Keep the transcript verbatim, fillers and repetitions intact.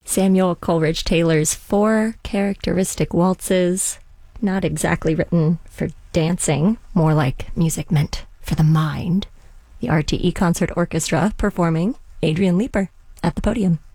Samuel Coleridge Taylor's Four Characteristic Waltzes, not exactly written for dancing, more like music meant for the mind. The R T E Concert Orchestra performing Adrian Leeper at the podium.